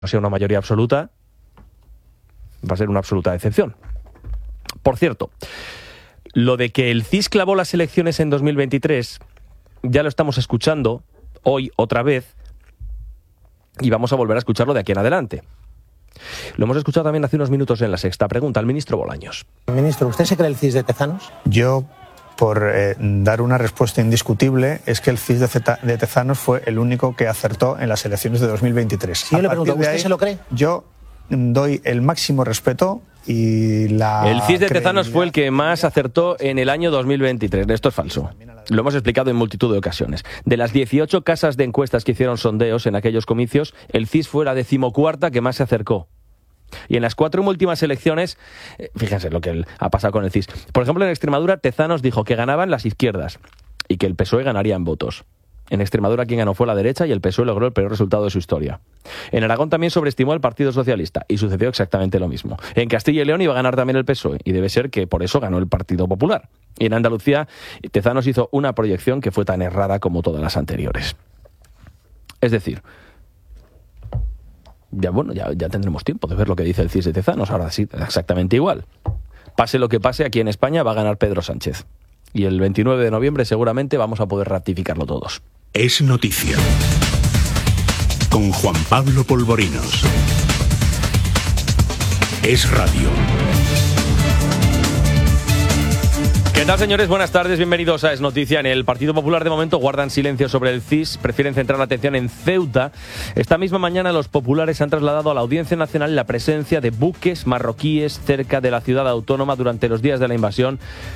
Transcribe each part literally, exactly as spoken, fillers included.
no sea una mayoría absoluta, va a ser una absoluta decepción. Por cierto, lo de que el C I S clavó las elecciones en dos mil veintitrés, ya lo estamos escuchando hoy otra vez y vamos a volver a escucharlo de aquí en adelante. Lo hemos escuchado también hace unos minutos en La Sexta. Pregunta al ministro Bolaños. Ministro, ¿usted se cree el C I S de Tezanos? Yo, por eh, dar una respuesta indiscutible, es que el C I S de, Zeta, de Tezanos fue el único que acertó en las elecciones de dos mil veintitrés. Si yo le pregunto, ¿usted ahí, se lo cree? Yo doy el máximo respeto y la... El C I S de Tezanos fue el que más acertó en el año dos mil veintitrés. Esto es falso. Lo hemos explicado en multitud de ocasiones. De las dieciocho casas de encuestas que hicieron sondeos en aquellos comicios, el C I S fue la decimocuarta que más se acercó. Y en las cuatro últimas elecciones, fíjense lo que ha pasado con el C I S. Por ejemplo, en Extremadura, Tezanos dijo que ganaban las izquierdas y que el P S O E ganaría en votos. En Extremadura quien ganó fue la derecha y el P S O E logró el peor resultado de su historia. En Aragón también sobreestimó al Partido Socialista y sucedió exactamente lo mismo. En Castilla y León iba a ganar también el P S O E y debe ser que por eso ganó el Partido Popular. Y en Andalucía, Tezanos hizo una proyección que fue tan errada como todas las anteriores. Es decir, ya bueno, ya, ya tendremos tiempo de ver lo que dice el C I S de Tezanos. Ahora sí, exactamente igual. Pase lo que pase, aquí en España va a ganar Pedro Sánchez. Y el veintinueve de noviembre seguramente vamos a poder ratificarlo todos. Es noticia. Con Juan Pablo Polvorinos. Es radio. ¿Qué tal, señores? Buenas tardes, bienvenidos a Es Noticia. En el Partido Popular de momento guardan silencio sobre el C I S, prefieren centrar la atención en Ceuta. Esta misma mañana los populares han trasladado a la Audiencia Nacional la presencia de buques marroquíes cerca de la ciudad autónoma durante los días de la invasión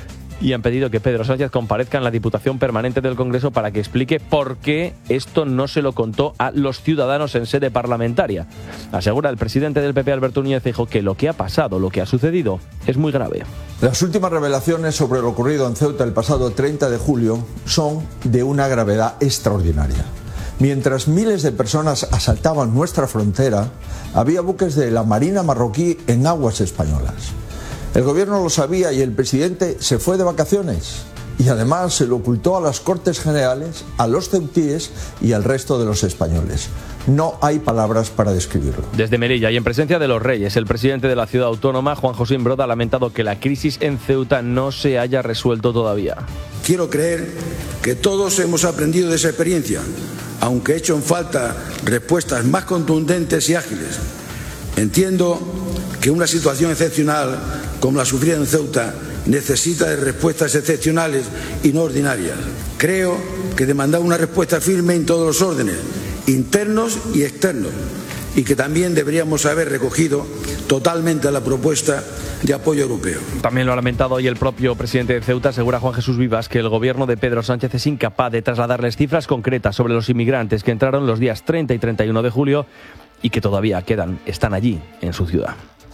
y han pedido que Pedro Sánchez comparezca en la Diputación Permanente del Congreso para que explique por qué esto no se lo contó a los ciudadanos en sede parlamentaria. Asegura el presidente del P P, Alberto Núñez Feijóo, que lo que ha pasado, lo que ha sucedido, es muy grave. Las últimas revelaciones sobre lo ocurrido en Ceuta el pasado treinta de julio son de una gravedad extraordinaria. Mientras miles de personas asaltaban nuestra frontera, había buques de la Marina marroquí en aguas españolas. El gobierno lo sabía y el presidente se fue de vacaciones y además se lo ocultó a las Cortes Generales, a los ceutíes y al resto de los españoles. No hay palabras para describirlo. Desde Melilla y en presencia de los reyes, el presidente de la ciudad autónoma, Juan José Imbroda, ha lamentado que la crisis en Ceuta no se haya resuelto todavía. Quiero creer que todos hemos aprendido de esa experiencia, aunque he hecho en falta respuestas más contundentes y ágiles. Entiendo que una situación excepcional como la sufrida en Ceuta necesita de respuestas excepcionales y no ordinarias. Creo que demanda una respuesta firme en todos los órdenes, internos y externos, y que también deberíamos haber recogido totalmente la propuesta de apoyo europeo. También lo ha lamentado hoy el propio presidente de Ceuta. Asegura Juan Jesús Vivas que el gobierno de Pedro Sánchez es incapaz de trasladarles cifras concretas sobre los inmigrantes que entraron los días treinta y treinta y uno de julio y que todavía quedan, están allí, en su ciudad.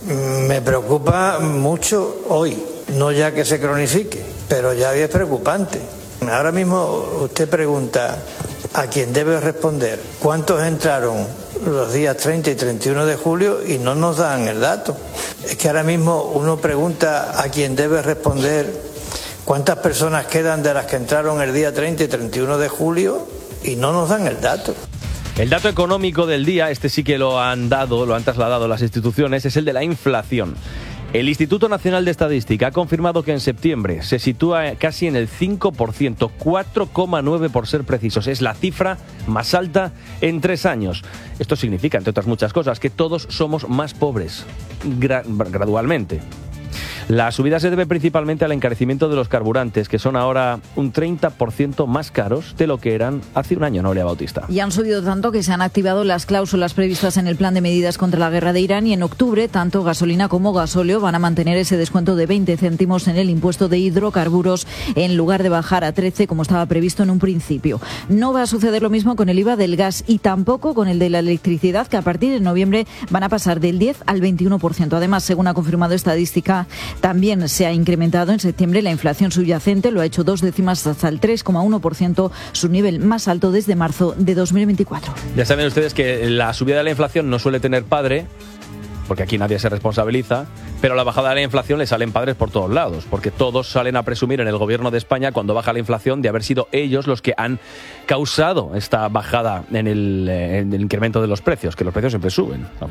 Me preocupa mucho hoy, no ya que se cronifique, pero ya es preocupante. Ahora mismo usted pregunta a quien debe responder cuántos entraron los días treinta y treinta y uno de julio y no nos dan el dato. Es que ahora mismo uno pregunta a quien debe responder cuántas personas quedan de las que entraron el día treinta y treinta y uno de julio y no nos dan el dato. El dato económico del día, este sí que lo han dado, lo han trasladado las instituciones, es el de la inflación. El Instituto Nacional de Estadística ha confirmado que en septiembre se sitúa casi en el cinco por ciento, cuatro coma nueve por ser precisos. Es la cifra más alta en tres años. Esto significa, entre otras muchas cosas, que todos somos más pobres, gra- gradualmente. La subida se debe principalmente al encarecimiento de los carburantes, que son ahora un treinta por ciento más caros de lo que eran hace un año, Noelia Bautista. Y han subido tanto que se han activado las cláusulas previstas en el plan de medidas contra la guerra de Irán y en octubre tanto gasolina como gasóleo van a mantener ese descuento de veinte céntimos en el impuesto de hidrocarburos en lugar de bajar a trece como estaba previsto en un principio. No va a suceder lo mismo con el I V A del gas y tampoco con el de la electricidad, que a partir de noviembre van a pasar del diez al veintiuno por ciento. Además, según ha confirmado Estadística, también se ha incrementado en septiembre la inflación subyacente, lo ha hecho dos décimas hasta el tres coma uno por ciento, su nivel más alto desde marzo de dos mil veinticuatro. Ya saben ustedes que la subida de la inflación no suele tener padre porque aquí nadie se responsabiliza, pero la bajada de la inflación le salen padres por todos lados, porque todos salen a presumir en el gobierno de España, cuando baja la inflación, de haber sido ellos los que han causado esta bajada en el, en el incremento de los precios, que los precios siempre suben.